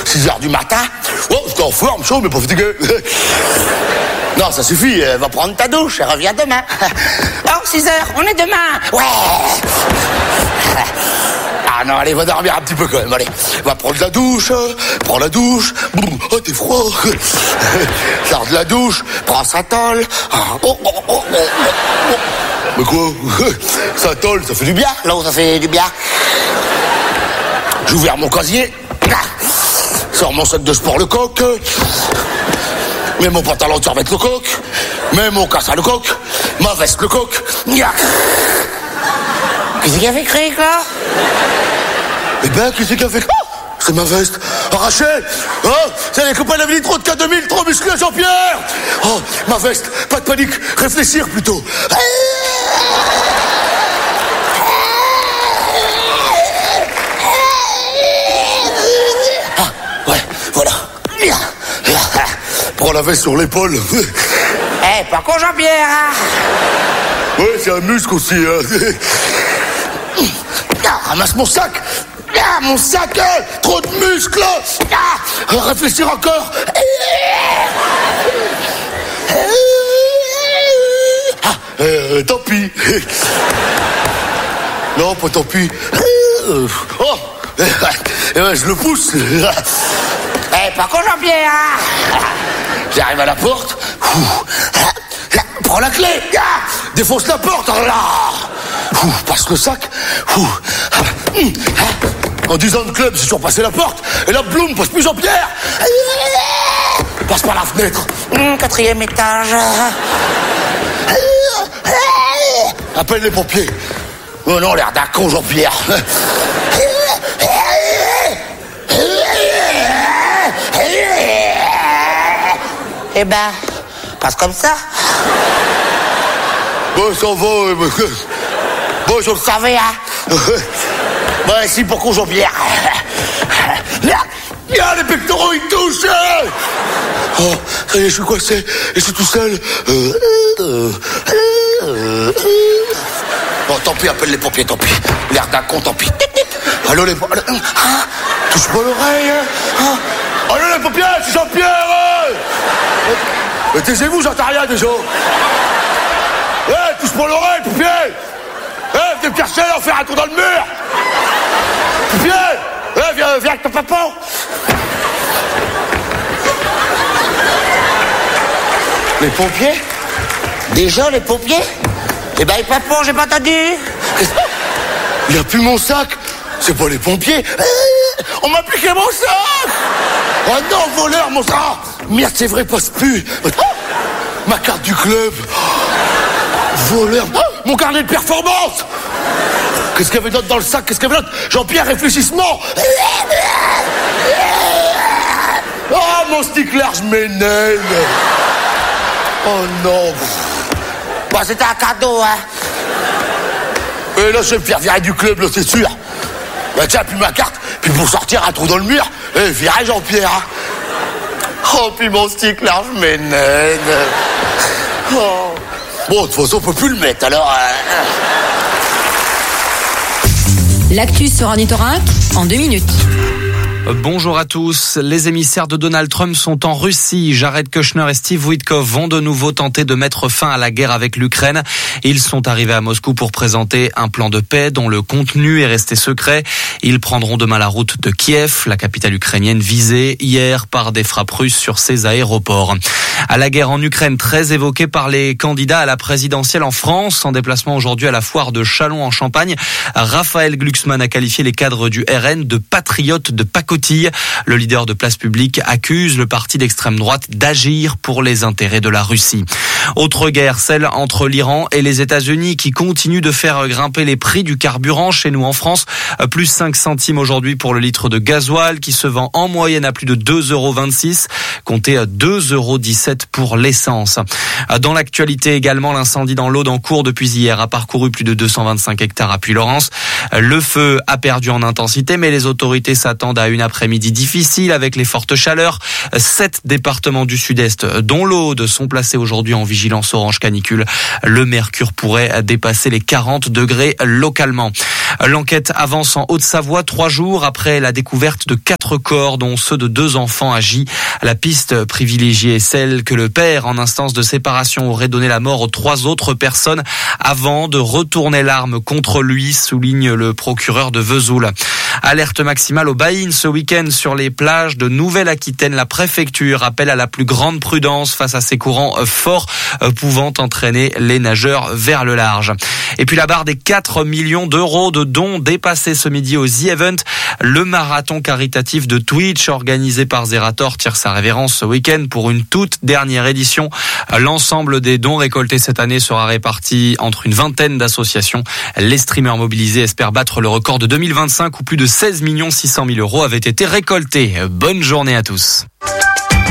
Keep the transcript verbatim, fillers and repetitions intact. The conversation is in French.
six heures du matin. Oh, j'étais en forme, chaud, mais pas fatigué. Non, ça suffit, euh, va prendre ta douche et reviens demain. Oh, six heures, on est demain. Ouais. Ah non, allez, va dormir un petit peu quand même, allez. Va prendre la douche, euh, prends la douche. Boum, oh, t'es froid. Sors de la douche, prends sa tôle. Oh, oh, oh, oh, oh. Mais quoi? Ça tôle, ça fait du bien. Là où ça fait du bien. J'ouvre mon casier. Sors mon sac de sport le coq. Mets mon pantalon de survêt le coq. Mets mon casse à le coq. Ma veste le coq. Qu'est-ce qu'il y avait créé là? Eh ben, qu'est-ce qu'il y avait? Oh, c'est ma veste. Arrachée. Oh, c'est les copains de la ville trop de K deux mille, trop musclé Jean-Pierre. Oh, ma veste. Pas de panique. Réfléchir plutôt. Ah, ouais, voilà. Prends la veste sur l'épaule. Eh, hey, pas con Jean-Pierre, hein? Ouais, c'est un muscle aussi, hein. Ah, ramasse mon sac. Ah, mon sac, hein. Trop de muscles. Ah, réfléchir encore. Ah, euh, tant pis. Non, pas tant pis. Oh, je le pousse. Eh, hey, pas con Jean-Pierre, hein? J'arrive à la porte. Prends la clé. Défonce la porte. Là. Passe le sac. En dix ans de club, j'ai surpassé la porte. Et là, bloum, passe plus Jean-Pierre. Passe par la fenêtre. Mmh, quatrième étage. Appelle les pompiers. Oh non, l'air d'un con, Jean-Pierre. Eh ben, passe comme ça. Bon, ça va. Bon, je le savais, hein. Bon, si, pour con, Jean-Pierre. Ah, les pectoraux, ils touchent. Oh, ça y est, je suis coincé. Et je suis tout seul. Euh, euh, euh, bon, tant pis, appelle les pompiers, tant pis. L'air d'un con, tant pis. Allô, les pompiers. Ah, touche pas l'oreille. Ah. Allô, les pompiers, c'est Jean-Pierre. Mais taisez-vous, j'entends rien déjà. Eh, hey, touche pas l'oreille, pompier. Eh, hey, venez me chercher, là, faire un tour dans le mur. Pompier. Eh, hey, viens, viens avec ton papa. Les pompiers? Déjà, les pompiers? Eh ben, papa, j'ai pas entendu. Il n'y a plus mon sac. C'est pas les pompiers. Eh, on m'a piqué mon sac. Oh non, voleur, mon sac. Merde, c'est vrai, passe plus. Oh, ma carte du club. Oh, voleur. Oh, mon carnet de performance. Qu'est-ce qu'il y avait d'autre dans le sac? Qu'est-ce qu'il y avait d'autre? Jean-Pierre, réfléchissement. Oh, mon stickler, je m'énerve. Oh non. Bon, c'était un cadeau, hein. Et là, je vais me faire virer du club, là, c'est sûr. Bah tiens, puis ma carte, puis pour sortir un trou dans le mur. Eh, virer Jean-Pierre, hein. Oh, puis mon stickler, je m'énerve. Oh. Bon, de toute façon, on peut plus le mettre, alors... Euh... L'actu sur Ornithorinque en deux minutes. Bonjour à tous. Les émissaires de Donald Trump sont en Russie. Jared Kushner et Steve Witkoff vont de nouveau tenter de mettre fin à la guerre avec l'Ukraine. Ils sont arrivés à Moscou pour présenter un plan de paix dont le contenu est resté secret. Ils prendront demain la route de Kiev, la capitale ukrainienne visée hier par des frappes russes sur ses aéroports. À la guerre en Ukraine, très évoquée par les candidats à la présidentielle en France. En déplacement aujourd'hui à la foire de Châlons en Champagne, Raphaël Glucksmann a qualifié les cadres du R N de patriotes de pacotille. Le leader de Place Publique accuse le parti d'extrême droite d'agir pour les intérêts de la Russie. Autre guerre, celle entre l'Iran et les États-Unis qui continue de faire grimper les prix du carburant. Chez nous en France, plus cinq centimes aujourd'hui pour le litre de gasoil qui se vend en moyenne à plus de deux euros vingt-six. Comptez deux euros dix-sept pour l'essence. Dans l'actualité également, l'incendie dans l'Aude en cours depuis hier a parcouru plus de deux cent vingt-cinq hectares à Puylaurens. Le feu a perdu en intensité, mais les autorités s'attendent à une une après-midi difficile avec les fortes chaleurs. Sept départements du sud-est, dont l'Aude, sont placés aujourd'hui en vigilance orange canicule. Le mercure pourrait dépasser les quarante degrés localement. L'enquête avance en Haute-Savoie trois jours après la découverte de quatre corps, dont ceux de deux enfants âgés. La piste privilégiée est celle que le père, en instance de séparation, aurait donné la mort aux trois autres personnes avant de retourner l'arme contre lui, souligne le procureur de Vesoul. Alerte maximale au Baïn ce week-end sur les plages de Nouvelle-Aquitaine. La préfecture appelle à la plus grande prudence face à ces courants forts pouvant entraîner les nageurs vers le large. Et puis la barre des quatre millions d'euros de dons dépassés ce midi au The Event. Le marathon caritatif de Twitch organisé par Zerator tire sa révérence ce week-end pour une toute dernière édition. L'ensemble des dons récoltés cette année sera réparti entre une vingtaine d'associations. Les streamers mobilisés espèrent battre le record de deux mille vingt-cinq où plus de seize millions six cent mille euros avaient été récoltés. Bonne journée à tous.